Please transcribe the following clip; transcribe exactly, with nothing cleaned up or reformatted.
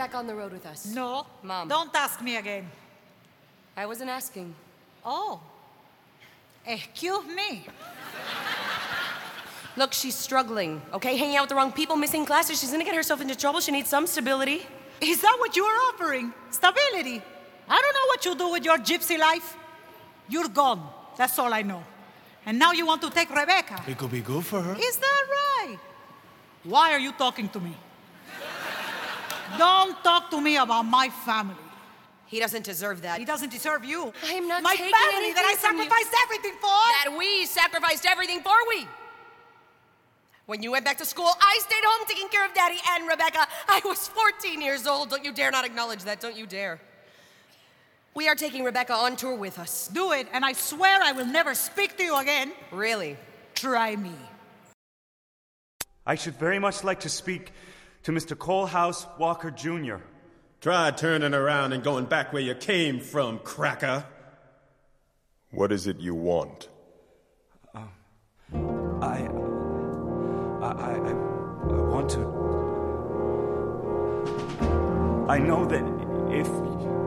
back on the road with us. No. Mom. Don't ask me again. I wasn't asking. Oh. Excuse me. Look, she's struggling, okay? Hanging out with the wrong people, missing classes. She's gonna get herself into trouble. She needs some stability. Is that what you are offering? Stability? I don't know what you do with your gypsy life. You're gone. That's all I know. And now you want to take Rebecca. It could be good for her. Is that right? Why are you talking to me? Don't talk to me about my family. He doesn't deserve that. He doesn't deserve you. I am not my taking family that I anything from you. sacrificed everything for. That we sacrificed everything for, we. When you went back to school, I stayed home taking care of Daddy and Rebecca. I was fourteen years old. Don't you dare not acknowledge that. Don't you dare. We are taking Rebecca on tour with us. Do it, and I swear I will never speak to you again. Really? Try me. I should very much like to speak to Mister Coalhouse Walker Junior Try turning around and going back where you came from, cracker. What is it you want? Uh, I, I, I, I, I want to... I know that if...